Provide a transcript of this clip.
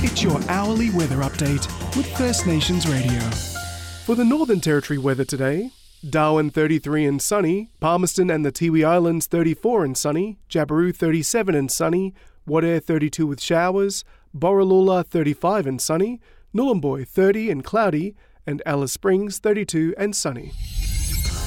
It's your hourly weather update with First Nations Radio. For the Northern Territory weather today, Darwin 33 and sunny, Palmerston and the Tiwi Islands 34 and sunny, Jabiru 37 and sunny, Wadeye 32 with showers, Borroloola 35 and sunny, Nhulunbuy 30 and cloudy, and Alice Springs 32 and sunny.